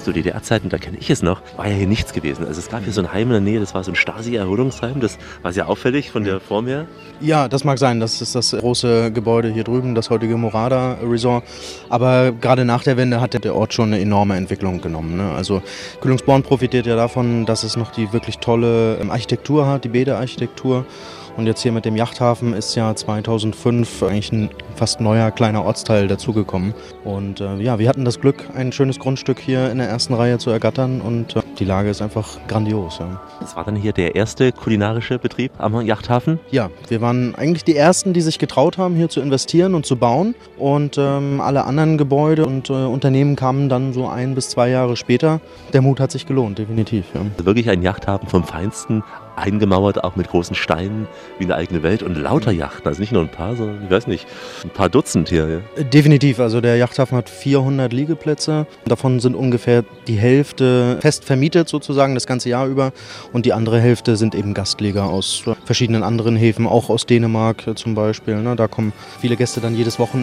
zu DDR-Zeiten, da kenne ich es noch, war ja hier nichts gewesen. Also es gab hier so ein Heim in der Nähe, das war so ein Stasi-Erholungsheim, das war sehr auffällig von der Form her. Ja, das mag sein. Das ist das große Gebäude hier drüben, das heutige Morada Resort. Aber gerade nach der Wende hat der Ort schon eine enorme Entwicklung genommen. Ne? Also Kühlungsborn profitiert ja davon, dass es noch die wirklich tolle Architektur hat, die Bede-Architektur. Und jetzt hier mit dem Yachthafen ist ja 2005 eigentlich ein fast neuer kleiner Ortsteil dazugekommen. Und ja, wir hatten das Glück, ein schönes Grundstück hier in der ersten Reihe zu ergattern und die Lage ist einfach grandios. Ja. Das war dann hier der erste kulinarische Betrieb am Yachthafen? Ja, wir waren eigentlich die Ersten, die sich getraut haben, hier zu investieren und zu bauen. Und alle anderen Gebäude und Unternehmen kamen dann so 1 bis 2 Jahre später. Der Mut hat sich gelohnt, definitiv. Ja. Also wirklich ein Yachthafen vom Feinsten, eingemauert, auch mit großen Steinen, wie eine eigene Welt und lauter Yachten. Also nicht nur ein paar, sondern, ich weiß nicht, ein paar Dutzend hier. Ja. Definitiv, also der Yachthafen hat 400 Liegeplätze. Davon sind ungefähr die Hälfte fest vermietet sozusagen das ganze Jahr über und die andere Hälfte sind eben Gastleger aus verschiedenen anderen Häfen, auch aus Dänemark zum Beispiel. Ne? Da kommen viele Gäste dann jedes Wochenende.